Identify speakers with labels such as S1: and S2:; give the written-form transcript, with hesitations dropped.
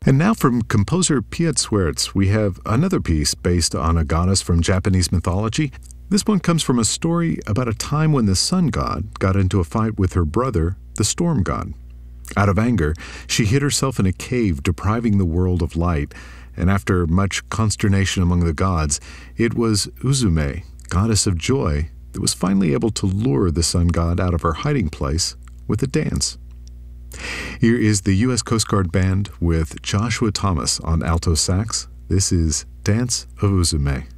S1: And now from composer Piet Swerts, we have another piece based on a goddess from Japanese mythology. This one comes from a story about a time when the sun god got into a fight with her brother, the storm god. Out of anger, she hid herself in a cave, depriving the world of light, and after much consternation among the gods, it was Uzume, goddess of joy, that was finally able to lure the sun god out of her hiding place with a dance. Here is the U.S. Coast Guard Band with Joshua Thomas on alto sax. This is Dance of Uzume.